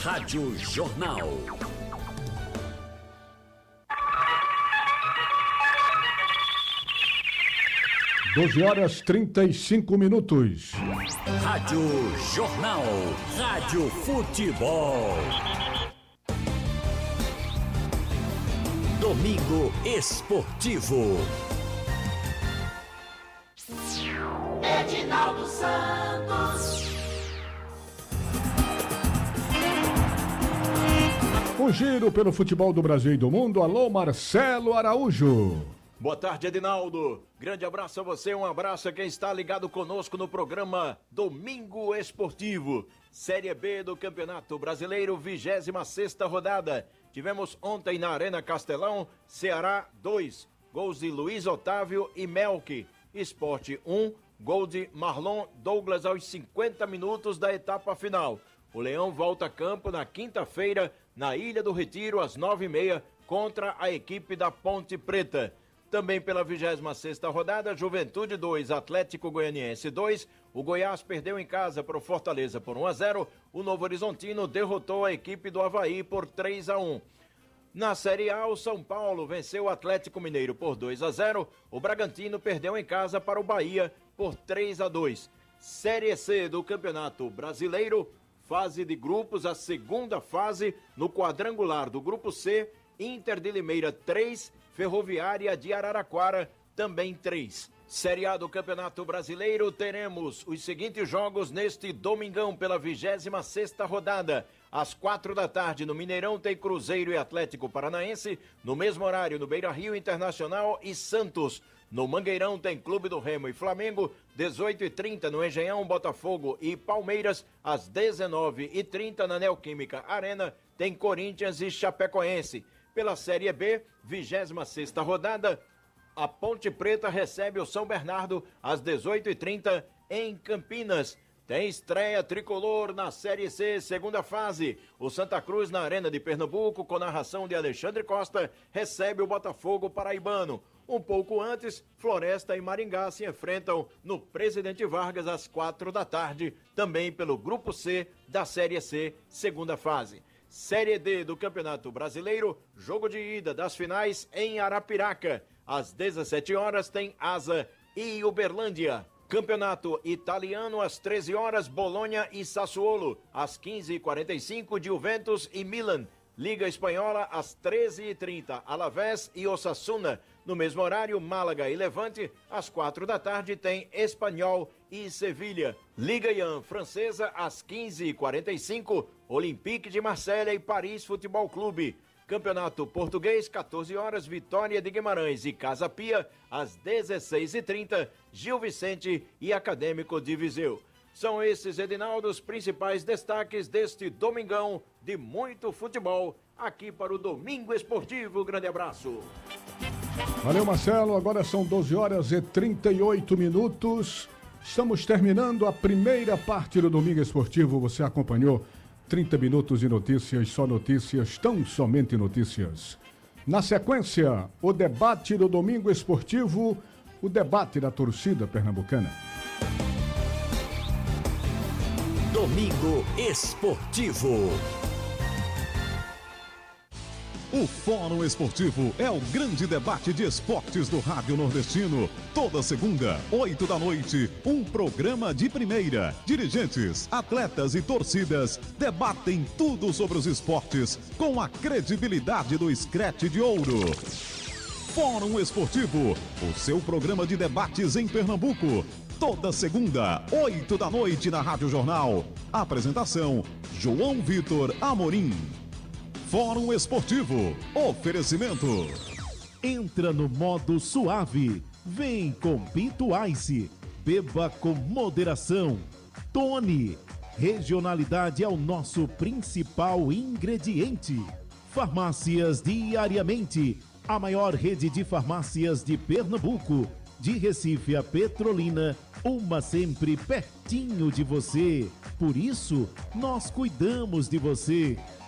Rádio Jornal. Doze horas 35 minutos. Rádio Jornal. Rádio Futebol. Domingo Esportivo. Edinaldo Santos. Um giro pelo futebol do Brasil e do mundo. Alô, Marcelo Araújo. Boa tarde, Edinaldo. Grande abraço a você, um abraço a quem está ligado conosco no programa Domingo Esportivo. Série B do Campeonato Brasileiro, 26ª rodada. Tivemos ontem na Arena Castelão, Ceará 2, gols de Luiz Otávio e Melk. Sport 1, gol de Marlon Douglas aos 50 minutos da etapa final. O Leão volta a campo na quinta-feira, na Ilha do Retiro, às 9h30, contra a equipe da Ponte Preta. Também pela 26ª rodada, Juventude 2, Atlético Goianiense 2. O Goiás perdeu em casa para o Fortaleza por 1-0. O Novo Horizontino derrotou a equipe do Avaí por 3-1. Na Série A, o São Paulo venceu o Atlético Mineiro por 2-0. O Bragantino perdeu em casa para o Bahia por 3-2. Série C do Campeonato Brasileiro, fase de grupos, a segunda fase, no quadrangular do Grupo C, Inter de Limeira 3, Ferroviária de Araraquara também 3. Série A do Campeonato Brasileiro, teremos os seguintes jogos neste domingão pela 26ª rodada. Às 4h no Mineirão tem Cruzeiro e Atlético Paranaense. No mesmo horário no Beira-Rio, Internacional e Santos. No Mangueirão tem Clube do Remo e Flamengo. 18h30 no Engenhão, Botafogo e Palmeiras. Às 19h30 na Neoquímica Arena tem Corinthians e Chapecoense. Pela Série B, 26ª rodada, a Ponte Preta recebe o São Bernardo às 18h30 em Campinas. Tem estreia tricolor na Série C, segunda fase. O Santa Cruz, na Arena de Pernambuco, com narração de Alexandre Costa, recebe o Botafogo paraibano. Um pouco antes, Floresta e Maringá se enfrentam no Presidente Vargas às 4h, também pelo Grupo C da Série C, segunda fase. Série D do Campeonato Brasileiro, jogo de ida das finais em Arapiraca. Às 17h tem Asa e Uberlândia. Campeonato Italiano, às 13h, Bolonha e Sassuolo. Às 15h45, Juventus e Milan. Liga Espanhola, às 13h30, Alavés e Osasuna. No mesmo horário, Málaga e Levante. Às 4h tem Espanhol e Sevilha. Liga Ian Francesa, às 15h45, Olympique de Marselha e Paris Futebol Clube. Campeonato Português, 14h, Vitória de Guimarães e Casa Pia. Às 16h30, Gil Vicente e Acadêmico de Viseu. São esses, Edinaldo, os principais destaques deste domingão de muito futebol, aqui para o Domingo Esportivo. Grande abraço. Valeu, Marcelo. Agora são 12h38. Estamos terminando a primeira parte do Domingo Esportivo. Você acompanhou 30 minutos de notícias, só notícias, tão somente notícias. Na sequência, o debate do Domingo Esportivo, o debate da torcida pernambucana. Domingo Esportivo. O Fórum Esportivo é o grande debate de esportes do Rádio Nordestino. Toda segunda, 20h, um programa de primeira. Dirigentes, atletas e torcidas debatem tudo sobre os esportes com a credibilidade do Scratch de Ouro. Fórum Esportivo, o seu programa de debates em Pernambuco. Toda segunda, 20h, na Rádio Jornal. Apresentação, João Vitor Amorim. Fórum Esportivo. Oferecimento. Entra no modo suave. Vem com Pinto Ice. Beba com moderação. Tony. Regionalidade é o nosso principal ingrediente. Farmácias Diariamente. A maior rede de farmácias de Pernambuco. De Recife a Petrolina, uma sempre pertinho de você. Por isso, nós cuidamos de você.